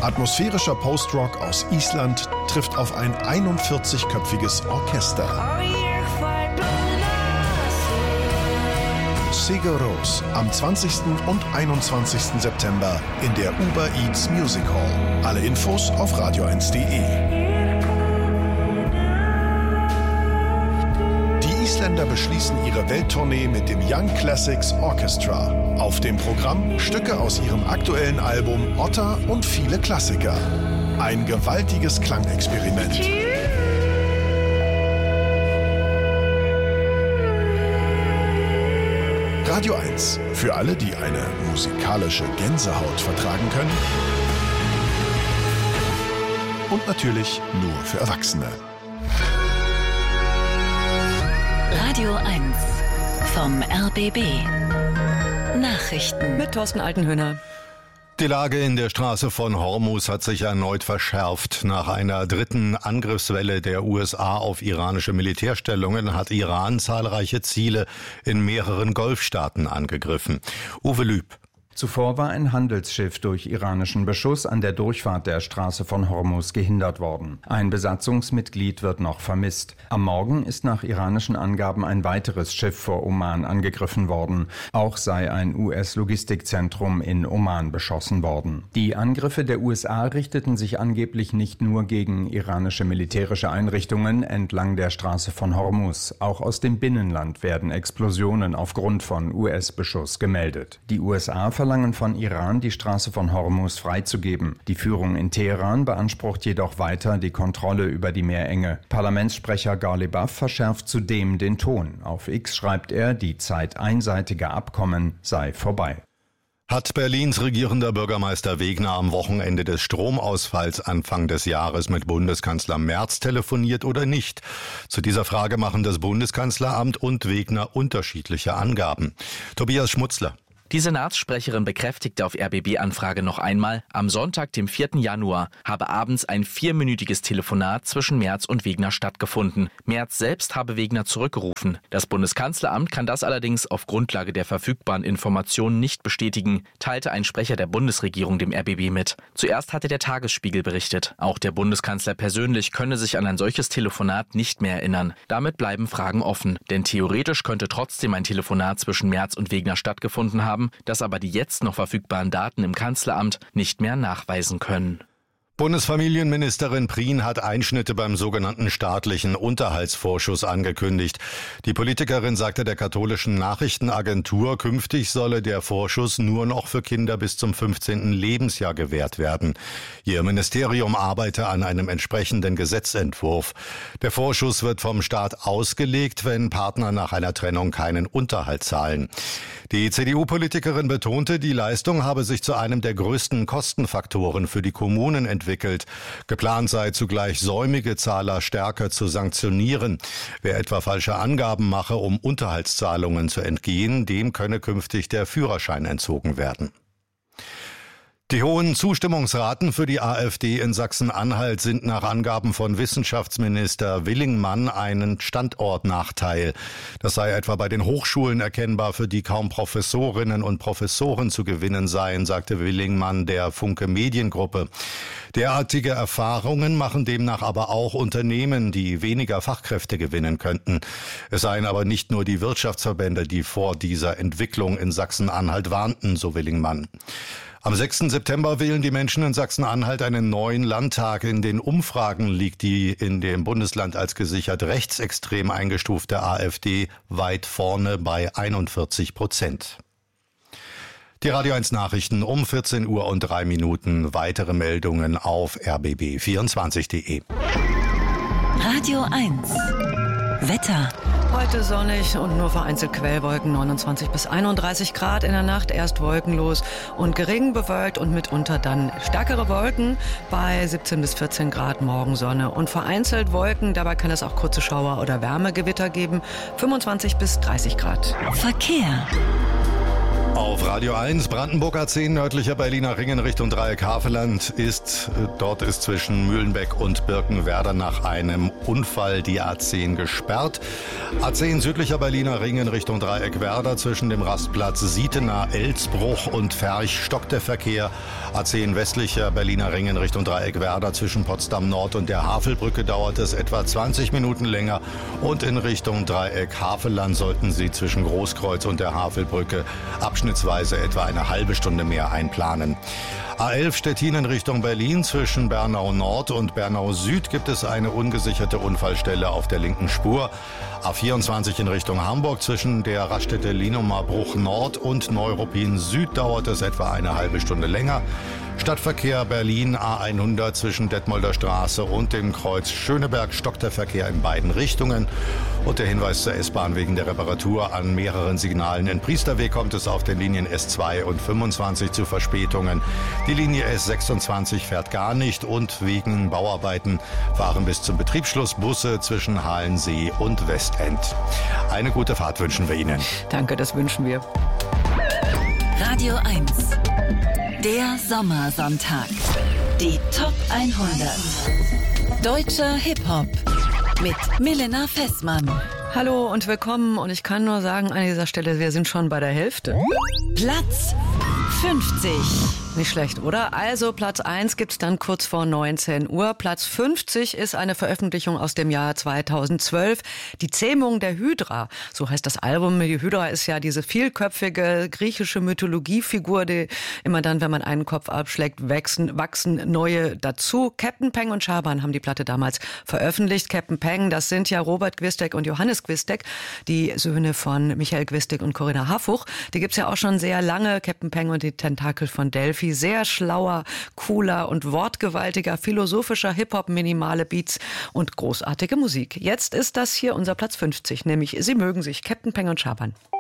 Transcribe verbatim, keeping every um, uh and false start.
Atmosphärischer Post-Rock aus Island trifft auf ein einundvierzigköpfiges Orchester. Sigur Rós am zwanzigsten und einundzwanzigsten September in der Uber Eats Music Hall. Alle Infos auf radio eins punkt de. Die Isländer beschließen ihre Welttournee mit dem Young Classics Orchestra. Auf dem Programm Stücke aus ihrem aktuellen Album Otta und viele Klassiker. Ein gewaltiges Klangexperiment. Radio eins. Für alle, die eine musikalische Gänsehaut vertragen können. Und natürlich nur für Erwachsene. Radio eins vom R B B. Nachrichten mit Thorsten Altenhöhner. Die Lage in der Straße von Hormuz hat sich erneut verschärft. Nach einer dritten Angriffswelle der U S A auf iranische Militärstellungen hat Iran zahlreiche Ziele in mehreren Golfstaaten angegriffen. Uwe Lüb. Zuvor war ein Handelsschiff durch iranischen Beschuss an der Durchfahrt der Straße von Hormuz gehindert worden. Ein Besatzungsmitglied wird noch vermisst. Am Morgen ist nach iranischen Angaben ein weiteres Schiff vor Oman angegriffen worden. Auch sei ein U S-Logistikzentrum in Oman beschossen worden. Die Angriffe der U S A richteten sich angeblich nicht nur gegen iranische militärische Einrichtungen entlang der Straße von Hormuz. Auch aus dem Binnenland werden Explosionen aufgrund von U S-Beschuss gemeldet. Die U S A verlangen von Iran, die Straße von Hormuz freizugeben. Die Führung in Teheran beansprucht jedoch weiter die Kontrolle über die Meerenge. Parlamentssprecher Ghalibaf verschärft zudem den Ton. Auf X schreibt er, die Zeit einseitiger Abkommen sei vorbei. Hat Berlins regierender Bürgermeister Wegner am Wochenende des Stromausfalls Anfang des Jahres mit Bundeskanzler Merz telefoniert oder nicht? Zu dieser Frage machen das Bundeskanzleramt und Wegner unterschiedliche Angaben. Tobias Schmutzler. Die Senatssprecherin bekräftigte auf R B B-Anfrage noch einmal, am Sonntag, dem vierten Januar, habe abends ein vierminütiges Telefonat zwischen Merz und Wegner stattgefunden. Merz selbst habe Wegner zurückgerufen. Das Bundeskanzleramt kann das allerdings auf Grundlage der verfügbaren Informationen nicht bestätigen, teilte ein Sprecher der Bundesregierung dem R B B mit. Zuerst hatte der Tagesspiegel berichtet. Auch der Bundeskanzler persönlich könne sich an ein solches Telefonat nicht mehr erinnern. Damit bleiben Fragen offen. Denn theoretisch könnte trotzdem ein Telefonat zwischen Merz und Wegner stattgefunden haben, das aber die jetzt noch verfügbaren Daten im Kanzleramt nicht mehr nachweisen können. Bundesfamilienministerin Prien hat Einschnitte beim sogenannten staatlichen Unterhaltsvorschuss angekündigt. Die Politikerin sagte der katholischen Nachrichtenagentur, künftig solle der Vorschuss nur noch für Kinder bis zum fünfzehnten Lebensjahr gewährt werden. Ihr Ministerium arbeite an einem entsprechenden Gesetzentwurf. Der Vorschuss wird vom Staat ausgelegt, wenn Partner nach einer Trennung keinen Unterhalt zahlen. Die C D U-Politikerin betonte, die Leistung habe sich zu einem der größten Kostenfaktoren für die Kommunen entwickelt. Geplant sei zugleich, säumige Zahler stärker zu sanktionieren. Wer etwa falsche Angaben mache, um Unterhaltszahlungen zu entgehen, dem könne künftig der Führerschein entzogen werden. Die hohen Zustimmungsraten für die AfD in Sachsen-Anhalt sind nach Angaben von Wissenschaftsminister Willingmann ein Standortnachteil. Das sei etwa bei den Hochschulen erkennbar, für die kaum Professorinnen und Professoren zu gewinnen seien, sagte Willingmann der Funke Mediengruppe. Derartige Erfahrungen machen demnach aber auch Unternehmen, die weniger Fachkräfte gewinnen könnten. Es seien aber nicht nur die Wirtschaftsverbände, die vor dieser Entwicklung in Sachsen-Anhalt warnten, so Willingmann. Am sechsten September wählen die Menschen in Sachsen-Anhalt einen neuen Landtag. In den Umfragen liegt die in dem Bundesland als gesichert rechtsextrem eingestufte AfD weit vorne bei einundvierzig Prozent. Die Radio eins Nachrichten um vierzehn Uhr und drei Minuten. Weitere Meldungen auf r b b vierundzwanzig punkt de. Radio eins Wetter. Heute sonnig und nur vereinzelt Quellwolken, neunundzwanzig bis einunddreißig Grad. In der Nacht erst wolkenlos und gering bewölkt und mitunter dann stärkere Wolken bei siebzehn bis vierzehn Grad, morgen Sonne und vereinzelt Wolken. Dabei kann es auch kurze Schauer oder Wärmegewitter geben, fünfundzwanzig bis dreißig Grad. Verkehr. Auf Radio eins, Brandenburg A zehn, nördlicher Berliner Ring in Richtung Dreieck Havelland ist, dort ist zwischen Mühlenbeck und Birkenwerder nach einem Unfall die A zehn gesperrt. A zehn, südlicher Berliner Ring in Richtung Dreieck Werder, zwischen dem Rastplatz Sietener, Elsbruch und Ferch stockt der Verkehr. A zehn westlicher Berliner Ring in Richtung Dreieck Werder zwischen Potsdam Nord und der Havelbrücke dauert es etwa zwanzig Minuten länger. Und in Richtung Dreieck Havelland sollten Sie zwischen Großkreuz und der Havelbrücke abschnittsweise etwa eine halbe Stunde mehr einplanen. A elf Stettin in Richtung Berlin zwischen Bernau Nord und Bernau Süd gibt es eine ungesicherte Unfallstelle auf der linken Spur. A vierundzwanzig in Richtung Hamburg zwischen der Raststätte Lienumer Bruch Nord und Neuruppin Süd dauert es etwa eine halbe Stunde länger. Stadtverkehr Berlin A hundert zwischen Detmolder Straße und dem Kreuz Schöneberg stockt der Verkehr in beiden Richtungen. Und der Hinweis zur S-Bahn: wegen der Reparatur an mehreren Signalen in Priesterweg kommt es auf den Linien S zwei und fünfundzwanzig zu Verspätungen. Die Linie S sechsundzwanzig fährt gar nicht und wegen Bauarbeiten fahren bis zum Betriebsschluss Busse zwischen Halensee und Westend. Eine gute Fahrt wünschen wir Ihnen. Danke, das wünschen wir. Radio eins. Der Sommersonntag. Die Top hundert. Deutscher Hip-Hop. Mit Milena Fessmann. Hallo und willkommen. Und ich kann nur sagen an dieser Stelle, wir sind schon bei der Hälfte. Platz fünfzig. Nicht schlecht, oder? Also Platz eins gibt's dann kurz vor neunzehn Uhr. Platz fünfzig ist eine Veröffentlichung aus dem Jahr zweitausendzwölf. Die Zähmung der Hydra. So heißt das Album. Die Hydra ist ja diese vielköpfige griechische Mythologiefigur, die immer dann, wenn man einen Kopf abschlägt, wachsen, wachsen neue dazu. Captain Peng und Schaban haben die Platte damals veröffentlicht. Captain Peng, das sind ja Robert Gwistek und Johannes Gwistek, die Söhne von Michael Gwistek und Corinna Harfuch. Die gibt's ja auch schon sehr lange. Captain Peng und die Tentakel von Delphi. Sehr schlauer, cooler und wortgewaltiger, philosophischer Hip-Hop, minimale Beats und großartige Musik. Jetzt ist das hier unser Platz fünfzig, nämlich Sie mögen sich, Captain Peng und Schaban.